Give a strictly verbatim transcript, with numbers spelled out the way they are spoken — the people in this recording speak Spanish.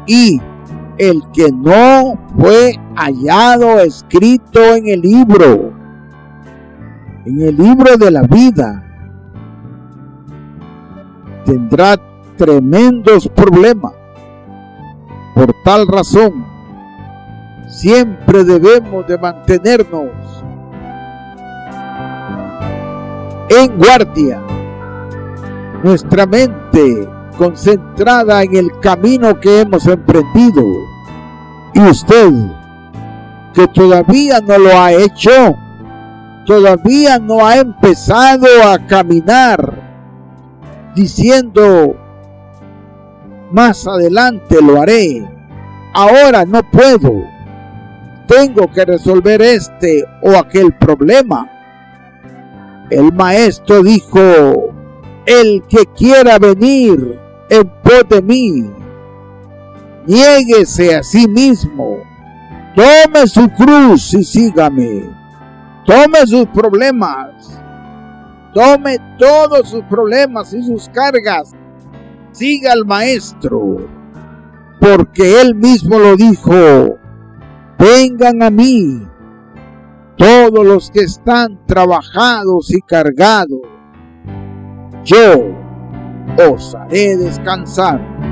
y el que no fue hallado escrito en el libro, en el libro de la vida, tendrá tremendos problemas. Por tal razón, siempre debemos de mantenernos en guardia, nuestra mente concentrada en el camino que hemos emprendido. Y usted, que todavía no lo ha hecho, todavía no ha empezado a caminar, diciendo, más adelante lo haré, ahora no puedo, tengo que resolver este o aquel problema. El maestro dijo, el que quiera venir en pos de mí, niéguese a sí mismo, tome su cruz y sígame. Tome sus problemas, tome todos sus problemas y sus cargas, siga al maestro, porque él mismo lo dijo, vengan a mí, todos los que están trabajados y cargados, yo os haré descansar.